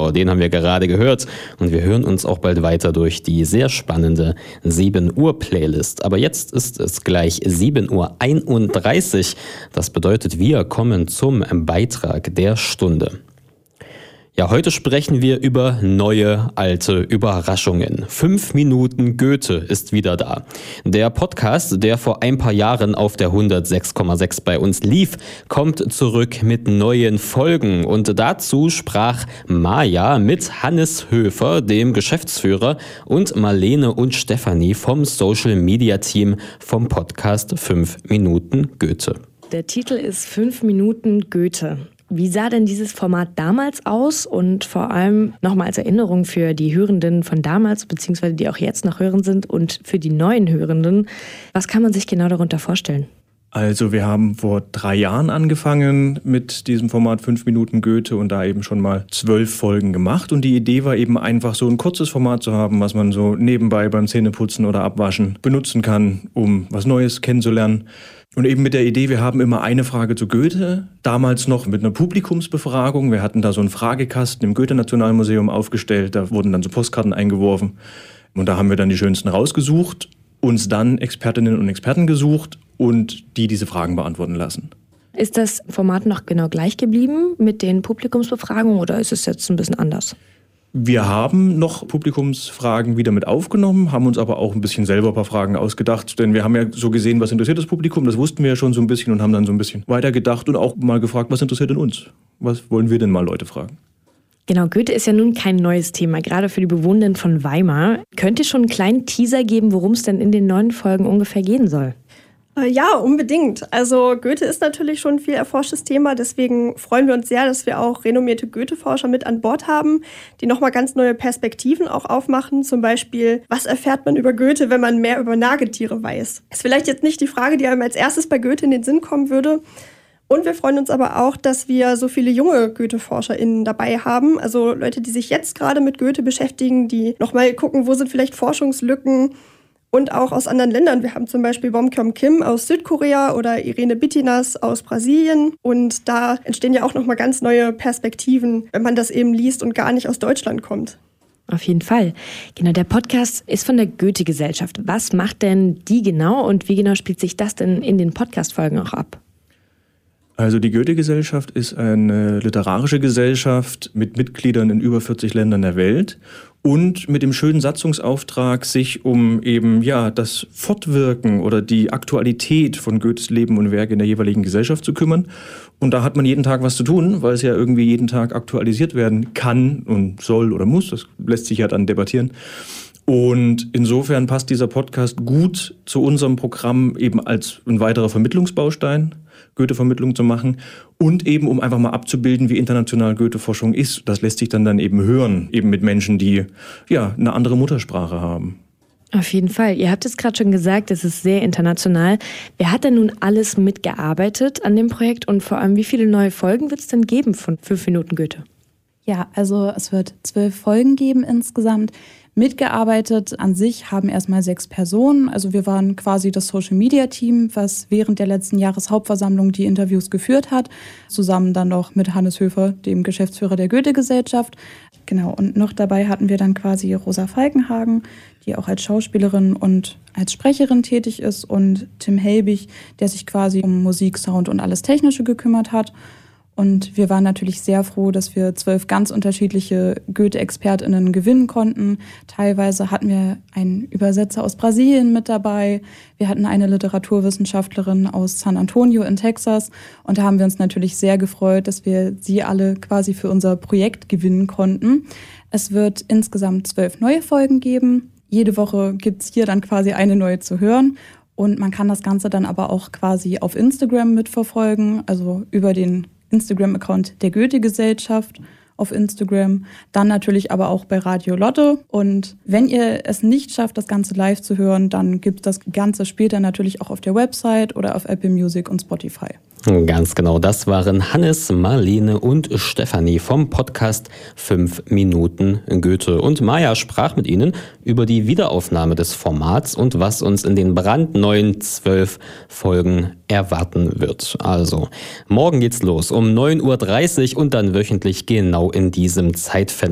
Genau, den haben wir gerade gehört und wir hören uns auch bald weiter durch die sehr spannende 7 Uhr Playlist. Aber jetzt ist es gleich 7.31 Uhr. Das bedeutet, wir kommen zum Beitrag der Stunde. Ja, heute sprechen wir über neue, alte Überraschungen. 5 Minuten Goethe ist wieder da. Der Podcast, der vor ein paar Jahren auf der 106,6 bei uns lief, kommt zurück mit neuen Folgen. Und dazu sprach Maja mit Hannes Höfer, dem Geschäftsführer, und Marlene und Stefanie vom Social Media Team vom Podcast 5 Minuten Goethe. Der Titel ist 5 Minuten Goethe. Wie sah denn dieses Format damals aus und vor allem nochmal als Erinnerung für die Hörenden von damals, beziehungsweise die auch jetzt noch hören sind und für die neuen Hörenden, was kann man sich genau darunter vorstellen? Also wir haben vor 3 Jahren angefangen mit diesem Format 5 Minuten Goethe und da eben schon mal 12 Folgen gemacht. Und die Idee war eben einfach so ein kurzes Format zu haben, was man so nebenbei beim Zähneputzen oder Abwaschen benutzen kann, um was Neues kennenzulernen. Und eben mit der Idee, wir haben immer eine Frage zu Goethe, damals noch mit einer Publikumsbefragung. Wir hatten da so einen Fragekasten im Goethe-Nationalmuseum aufgestellt, da wurden dann so Postkarten eingeworfen. Und da haben wir dann die schönsten rausgesucht, uns dann Expertinnen und Experten gesucht und die diese Fragen beantworten lassen. Ist das Format noch genau gleich geblieben mit den Publikumsbefragungen oder ist es jetzt ein bisschen anders? Wir haben noch Publikumsfragen wieder mit aufgenommen, haben uns aber auch ein bisschen selber ein paar Fragen ausgedacht, denn wir haben ja so gesehen, was interessiert das Publikum, das wussten wir ja schon so ein bisschen und haben dann so ein bisschen weitergedacht und auch mal gefragt, was interessiert denn uns? Was wollen wir denn mal Leute fragen? Genau, Goethe ist ja nun kein neues Thema, gerade für die Bewohnenden von Weimar. Könnt ihr schon einen kleinen Teaser geben, worum es denn in den neuen Folgen ungefähr gehen soll? Ja, unbedingt. Also Goethe ist natürlich schon ein viel erforschtes Thema, deswegen freuen wir uns sehr, dass wir auch renommierte Goethe-Forscher mit an Bord haben, die nochmal ganz neue Perspektiven auch aufmachen. Zum Beispiel, was erfährt man über Goethe, wenn man mehr über Nagetiere weiß? Ist vielleicht jetzt nicht die Frage, die einem als erstes bei Goethe in den Sinn kommen würde. Und wir freuen uns aber auch, dass wir so viele junge Goethe-ForscherInnen dabei haben. Also Leute, die sich jetzt gerade mit Goethe beschäftigen, die nochmal gucken, wo sind vielleicht Forschungslücken. Und auch aus anderen Ländern. Wir haben zum Beispiel Wonkyom Kim aus Südkorea oder Irene Bittinas aus Brasilien. Und da entstehen ja auch nochmal ganz neue Perspektiven, wenn man das eben liest und gar nicht aus Deutschland kommt. Auf jeden Fall. Genau, der Podcast ist von der Goethe-Gesellschaft. Was macht denn die genau und wie genau spielt sich das denn in den Podcast-Folgen auch ab? Also die Goethe-Gesellschaft ist eine literarische Gesellschaft mit Mitgliedern in über 40 Ländern der Welt und mit dem schönen Satzungsauftrag, sich um eben das Fortwirken oder die Aktualität von Goethes Leben und Werk in der jeweiligen Gesellschaft zu kümmern. Und da hat man jeden Tag was zu tun, weil es ja irgendwie jeden Tag aktualisiert werden kann und soll oder muss. Das lässt sich ja dann debattieren. Und insofern passt dieser Podcast gut zu unserem Programm eben als ein weiterer Vermittlungsbaustein, Goethe-Vermittlung zu machen und eben um einfach mal abzubilden, wie international Goethe-Forschung ist. Das lässt sich dann eben hören, eben mit Menschen, die eine andere Muttersprache haben. Auf jeden Fall. Ihr habt es gerade schon gesagt, es ist sehr international. Wer hat denn nun alles mitgearbeitet an dem Projekt und vor allem, wie viele neue Folgen wird es denn geben von 5 Minuten Goethe? Ja, also es wird 12 Folgen geben insgesamt. Mitgearbeitet an sich haben erstmal 6 Personen. Also wir waren quasi das Social-Media-Team, was während der letzten Jahreshauptversammlung die Interviews geführt hat. Zusammen dann noch mit Hannes Höfer, dem Geschäftsführer der Goethe-Gesellschaft. Genau, und noch dabei hatten wir dann quasi Rosa Falkenhagen, die auch als Schauspielerin und als Sprecherin tätig ist. Und Tim Helbig, der sich quasi um Musik, Sound und alles Technische gekümmert hat. Und wir waren natürlich sehr froh, dass wir 12 ganz unterschiedliche Goethe-ExpertInnen gewinnen konnten. Teilweise hatten wir einen Übersetzer aus Brasilien mit dabei. Wir hatten eine Literaturwissenschaftlerin aus San Antonio in Texas. Und da haben wir uns natürlich sehr gefreut, dass wir sie alle quasi für unser Projekt gewinnen konnten. Es wird insgesamt 12 neue Folgen geben. Jede Woche gibt's hier dann quasi eine neue zu hören. Und man kann das Ganze dann aber auch quasi auf Instagram mitverfolgen, also über den Instagram-Account der Goethe-Gesellschaft auf Instagram, dann natürlich aber auch bei Radio Lotte. Und wenn ihr es nicht schafft, das Ganze live zu hören, dann gibt es das Ganze später natürlich auch auf der Website oder auf Apple Music und Spotify. Ganz genau, das waren Hannes, Marlene und Stefanie vom Podcast 5 Minuten Goethe. Und Maja sprach mit ihnen über die Wiederaufnahme des Formats und was uns in den brandneuen 12 Folgen erwarten wird. Also, morgen geht's los um 9.30 Uhr und dann wöchentlich genau in diesem Zeitfenster.